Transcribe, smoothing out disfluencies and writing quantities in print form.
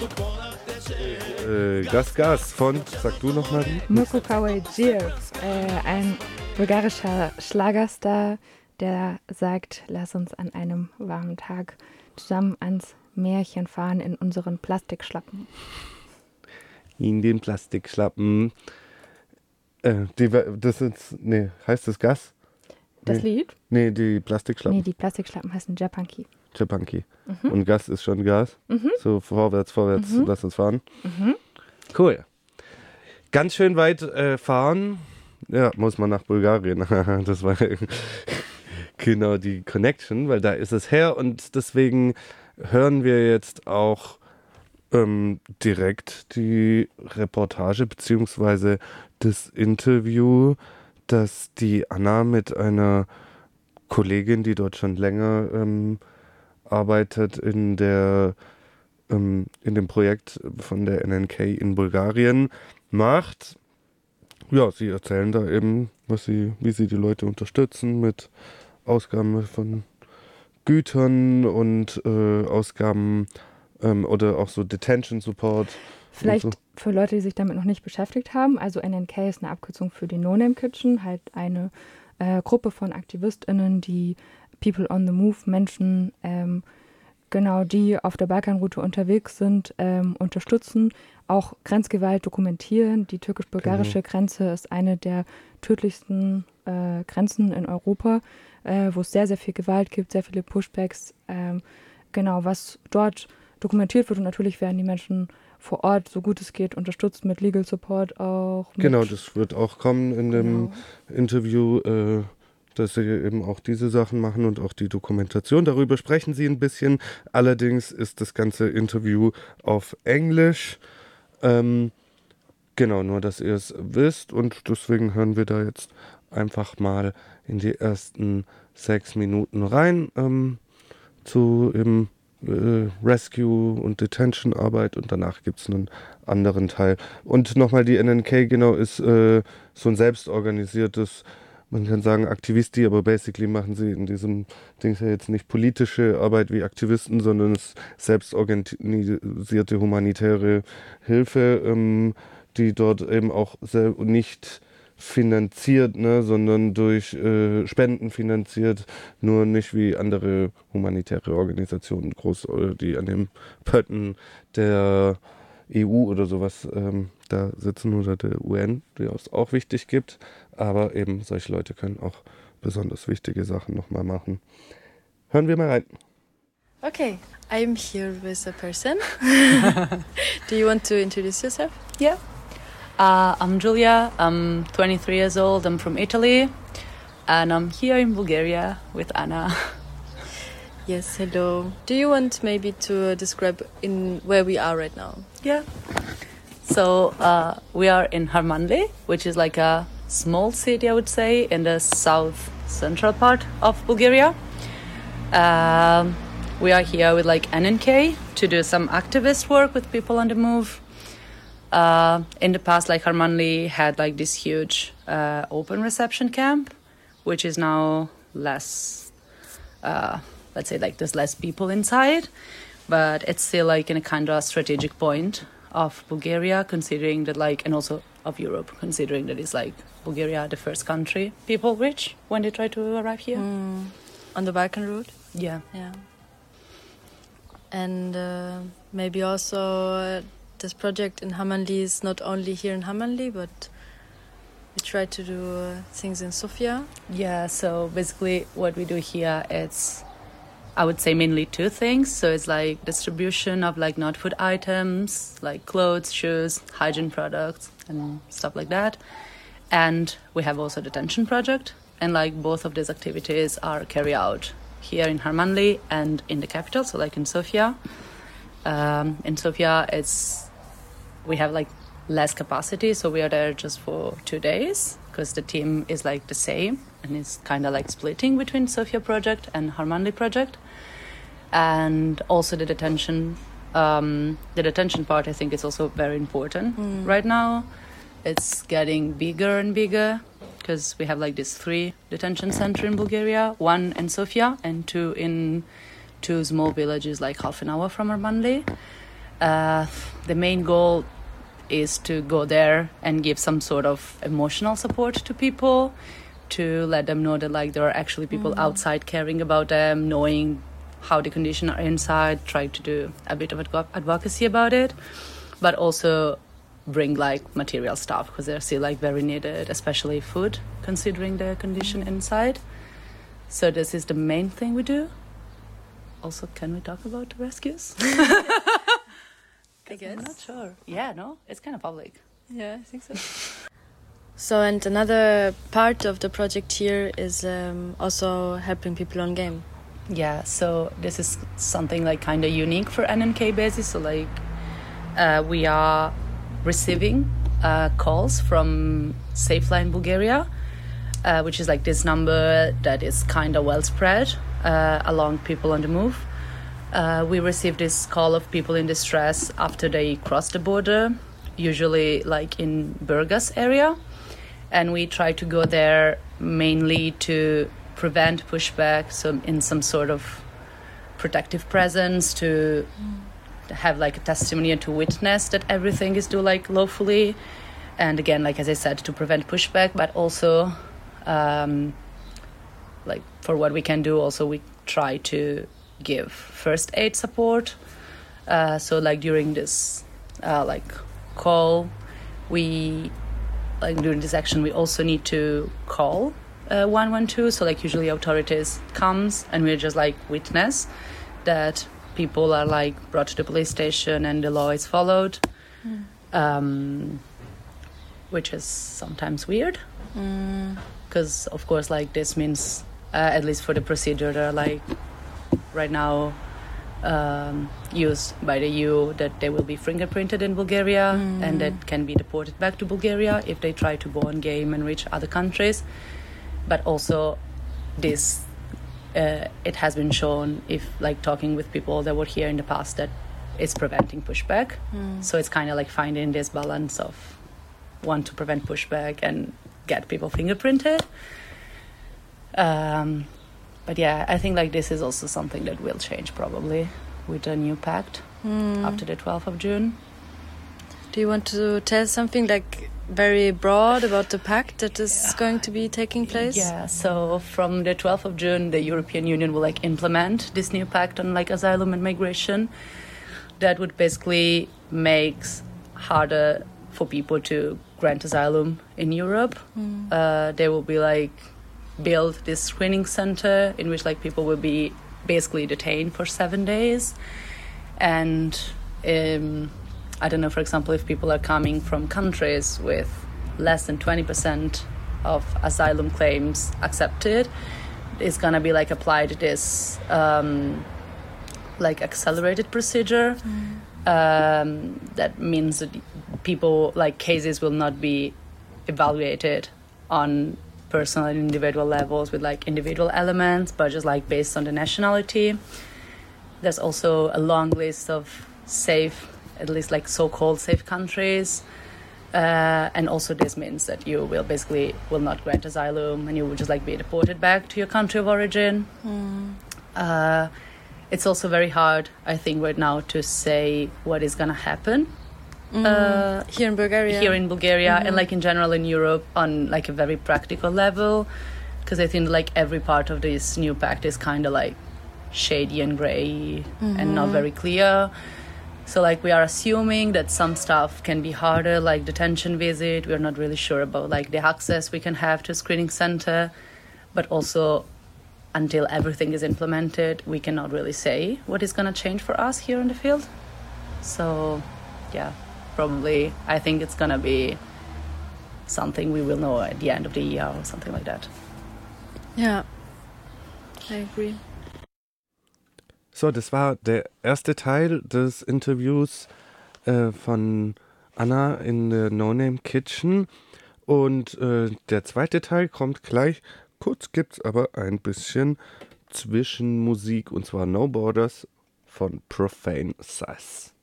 Gas von, sag du nochmal. Mirko Kawaldziev, ein bulgarischer Schlagerstar, der sagt, lass uns an einem warmen Tag zusammen ans Meerchen fahren in unseren Plastikschlappen. In den Plastikschlappen. Heißt das Gas? Das Lied? Nee, die Plastikschlappen. Nee, die Plastikschlappen heißen Japanki. Japanki. Und Gas ist schon Gas. So vorwärts, lass uns fahren. Cool. Ganz schön weit fahren. Ja, muss man nach Bulgarien. Das war genau die Connection, weil da ist es her. Und deswegen hören wir jetzt auch direkt die Reportage bzw. das Interview, das die Anna mit einer Kollegin, die dort schon länger arbeitet, in dem Projekt von der NNK in Bulgarien macht. Ja, sie erzählen da eben, wie sie die Leute unterstützen mit Ausgaben von Gütern und Ausgaben oder auch so Detention Support. Vielleicht so. Für Leute, die sich damit noch nicht beschäftigt haben, also NNK ist eine Abkürzung für die No Name Kitchen, halt eine Gruppe von AktivistInnen, die People on the Move, Menschen, die auf der Balkanroute unterwegs sind, unterstützen, auch Grenzgewalt dokumentieren. Die türkisch-bulgarische Grenze ist eine der tödlichsten Grenzen in Europa, wo es sehr, sehr viel Gewalt gibt, sehr viele Pushbacks, was dort dokumentiert wird. Und natürlich werden die Menschen vor Ort, so gut es geht, unterstützt mit Legal Support auch. Genau, das wird auch kommen in dem Interview, dass sie eben auch diese Sachen machen und auch die Dokumentation. Darüber sprechen sie ein bisschen. Allerdings ist das ganze Interview auf Englisch. Nur, dass ihr es wisst. Und deswegen hören wir da jetzt einfach mal in die ersten 6 Minuten rein zu eben Rescue- und Detention-Arbeit und danach gibt es einen anderen Teil. Und nochmal, die NNK ist so ein selbstorganisiertes, man kann sagen Aktivisti, aber basically machen sie in diesem Ding ja jetzt nicht politische Arbeit wie Aktivisten, sondern es ist selbstorganisierte humanitäre Hilfe, die dort eben auch nicht finanziert, sondern durch Spenden finanziert, nur nicht wie andere humanitäre Organisationen groß, die an dem Pötten der EU oder sowas da sitzen oder der UN, die es auch wichtig gibt, aber eben solche Leute können auch besonders wichtige Sachen nochmal machen. Hören wir mal rein. Okay, I'm here with a person. Do you want to introduce yourself? Yeah. I'm Julia, I'm 23 years old, I'm from Italy, and I'm here in Bulgaria with Anna. Yes, hello. Do you want maybe to describe in where we are right now? Yeah. So we are in Harmanli, which is like a small city, I would say, in the south central part of Bulgaria. We are here with like NNK to do some activist work with people on the move. In the past, like Harmanli had like this huge open reception camp, which is now less, let's say like there's less people inside, but it's still like in a kind of strategic point of Bulgaria, considering that like, and also of Europe, considering that it's like Bulgaria, the first country people reach when they try to arrive here. On the Balkan route? Yeah. Yeah. And maybe also this project in Harmanli is not only here in Harmanli, but we try to do things in Sofia. Yeah, so basically what we do here, it's, I would say mainly 2 things. So it's like distribution of like not food items, like clothes, shoes, hygiene products and stuff like that. And we have also a detention project. And like both of these activities are carried out here in Harmanli and in the capital, so like in Sofia. In Sofia, we have like less capacity, so we are there just for 2 days because the team is like the same and it's kind of like splitting between Sofia project and Harmanli project. And also the detention part, I think, is also very important right now. It's getting bigger and bigger because we have like these 3 detention centers in Bulgaria, 1 in Sofia and 2 in 2 small villages like half an hour from Harmanli. The main goal is to go there and give some sort of emotional support to people, to let them know that like there are actually people outside caring about them, knowing how the condition are inside, try to do a bit of advocacy about it, but also bring like material stuff because they're still like very needed, especially food, considering the condition inside. So this is the main thing we do. Also, can we talk about the rescues? I guess. I'm not sure. Yeah, no, it's kind of public. Yeah, I think so. So, and another part of the project here is also helping people on game. Yeah, so this is something like kind of unique for NNK basis. So like we are receiving calls from Safeline Bulgaria, which is like this number that is kind of well spread along people on the move. We receive this call of people in distress after they cross the border, usually like in Burgas area. And we try to go there mainly to prevent pushback, so in some sort of protective presence, to have like a testimony and to witness that everything is done like lawfully. And again, like as I said, to prevent pushback, but also like for what we can do, also we try to give first aid support. So like during this like call, we like during this action we also need to call 112. So like usually authorities comes and we just like witness that people are like brought to the police station and the law is followed, which is sometimes weird because of course like this means at least for the procedure that are like right now used by the EU, that they will be fingerprinted in Bulgaria and that can be deported back to Bulgaria if they try to go on game and reach other countries. But also this it has been shown, if like talking with people that were here in the past, that it's preventing pushback. So it's kind of like finding this balance of want to prevent pushback and get people fingerprinted. But yeah, I think like this is also something that will change probably with the new pact after the 12th of June. Do you want to tell something like very broad about the pact that is going to be taking place? Yeah, so from the 12th of June, the European Union will like implement this new pact on like asylum and migration. That would basically make harder for people to grant asylum in Europe. There will be like build this screening center in which like people will be basically detained for 7 days. And I don't know, for example, if people are coming from countries with less than 20% of asylum claims accepted, it's gonna be like applied this like accelerated procedure. That means that people like cases will not be evaluated on personal and individual levels with like individual elements, but just like based on the nationality. There's also a long list of safe, at least like so-called safe countries, and also this means that you will basically will not grant asylum and you will just like be deported back to your country of origin. It's also very hard, I think, right now to say what is gonna happen here in Bulgaria, and like in general in Europe on like a very practical level, because I think like every part of this new pact is kind of like shady and gray and not very clear. So like we are assuming that some stuff can be harder, like detention visit. We're not really sure about like the access we can have to a screening center, but also until everything is implemented, we cannot really say what is going to change for us here in the field. So yeah, probably I think it's going to be something we will know at the end of the year or something like that. Yeah, I agree. So, das war der erste Teil des Interviews von Anna in der No Name Kitchen. Und der zweite Teil kommt gleich. Kurz gibt's aber ein bisschen Zwischenmusik, und zwar No Borders von Profane Sass.